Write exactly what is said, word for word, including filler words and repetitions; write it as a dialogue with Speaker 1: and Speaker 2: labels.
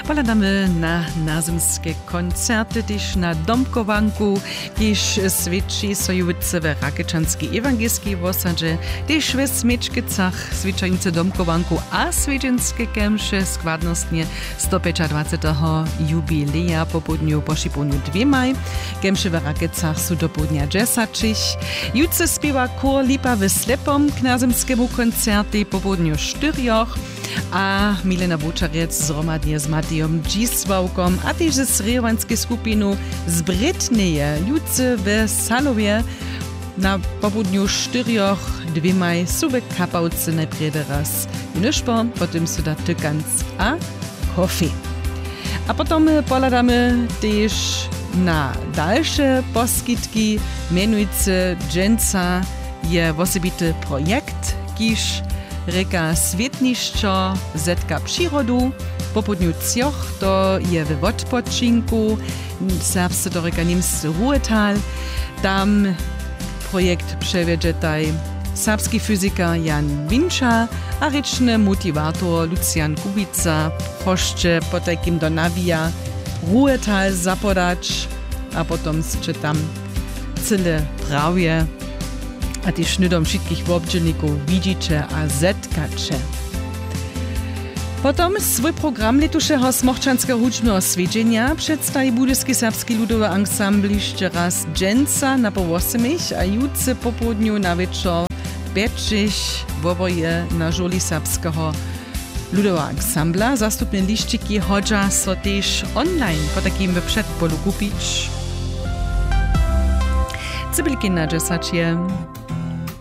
Speaker 1: Poladamy na nazymskie koncerty, też na domkowanku, gdyż świadczy sojujące w Rakečanskiej Ewangelskiej wosadzie, też w Smečkicach świadczające domkowanku a swiedzienskie kemsze składnostnie sto dwadzieścia pięć jubileja po południu po szybuniu dwiemaj. Kemsze w Rakečach są do południa dziesięć. Jutce śpiewa kor Lipa w Slepom k nazymskiemu koncerty po południu czterech. A Milena Bučarec zromadnie z Matejom Dzisławkom, a też z ryjowanskiej skupinu z Brytnieje, jutce w Salowie na popołudniu czterech dwiemaj są w Kapałce najpierw raz Nyszpo, potem są da tykanc a kofi. A potom poladamy też na dalsze poskitki, mianujcy Dżęca je osobity projekt, kiż Reka Swietniszczo, Zetka Przyrodu, po południu Cioch to je w odpoczynku, serbscy to reka Niemscy Ruhetal. Tam projekt przewiedzie taj serbski fizyka Jan Winča, a ryczny motivator Lucian Kubica proszcze po takim do Navia Ruhetal zapodać, a potom jeszcze tam cyle prawie. A ty šnydom všetkých obdźelników widzicie a zetkacie. Potom swój program letušeho smochčanského hudžbného svedženia představí budyski serbski ludowy ansambl ještě raz Dżęca na po osemich a jutce po południu na wieczór pięćich woboje na żoli serbskiego ludowego ansambla. Zastupne liściki hodża so też online po takim przedpolu kupić. Cybylki na dziesięć.